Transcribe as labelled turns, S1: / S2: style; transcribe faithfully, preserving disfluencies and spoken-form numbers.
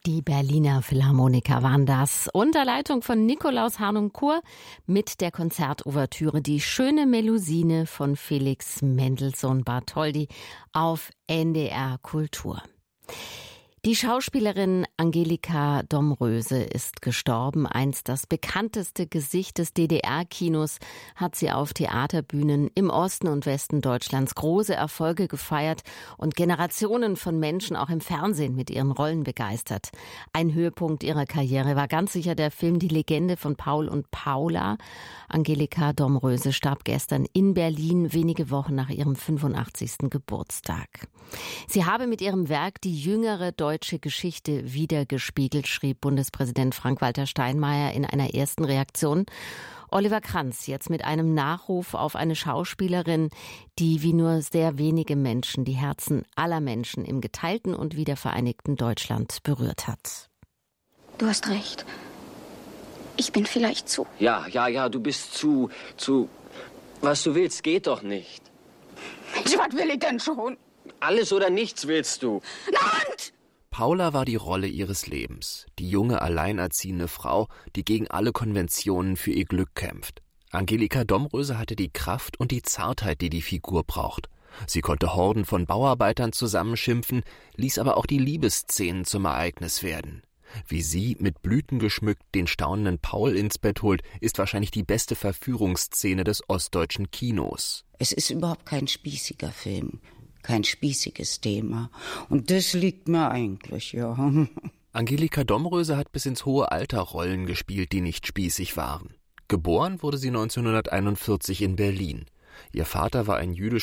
S1: Die Berliner Philharmoniker waren das. Unter Leitung von Nikolaus Harnoncourt mit der Konzertouvertüre Die schöne Melusine von Felix Mendelssohn Bartholdy auf N D R Kultur. Die Schauspielerin Angelika Domröse ist gestorben. Einst das bekannteste Gesicht des D D R-Kinos hat sie auf Theaterbühnen im Osten und Westen Deutschlands große Erfolge gefeiert und Generationen von Menschen auch im Fernsehen mit ihren Rollen begeistert. Ein Höhepunkt ihrer Karriere war ganz sicher der Film Die Legende von Paul und Paula. Angelika Domröse starb gestern in Berlin, wenige Wochen nach ihrem fünfundachtzigsten Geburtstag. Sie habe mit ihrem Werk die jüngere deutsche Geschichte wiedergespiegelt, schrieb Bundespräsident Frank-Walter Steinmeier in einer ersten Reaktion. Oliver Kranz jetzt mit einem Nachruf auf eine Schauspielerin, die wie nur sehr wenige Menschen die Herzen aller Menschen im geteilten und wiedervereinigten Deutschland berührt hat.
S2: Du hast recht. Ich bin vielleicht zu.
S3: Ja, ja, ja, du bist zu, zu... Was du willst, geht doch nicht.
S2: Mensch, was will ich denn schon?
S3: Alles oder nichts willst du.
S2: Land!
S4: Paula war die Rolle ihres Lebens. Die junge, alleinerziehende Frau, die gegen alle Konventionen für ihr Glück kämpft. Angelika Domröse hatte die Kraft und die Zartheit, die die Figur braucht. Sie konnte Horden von Bauarbeitern zusammenschimpfen, ließ aber auch die Liebesszenen zum Ereignis werden. Wie sie, mit Blüten geschmückt, den staunenden Paul ins Bett holt, ist wahrscheinlich die beste Verführungsszene des ostdeutschen Kinos.
S5: Es ist überhaupt kein spießiger Film, kein spießiges Thema. Und das liegt mir eigentlich, ja.
S4: Angelika Domröse hat bis ins hohe Alter Rollen gespielt, die nicht spießig waren. Geboren wurde sie neunzehnhunderteinundvierzig in Berlin. Ihr Vater war ein jüdischer